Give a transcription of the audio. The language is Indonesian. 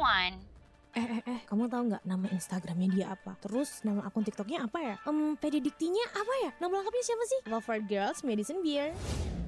one. Kamu tahu nggak nama Instagramnya dia apa? Terus nama akun TikToknya apa ya? PD Diktinya apa ya? Nama lengkapnya siapa sih? Lover Girls Madison Beer.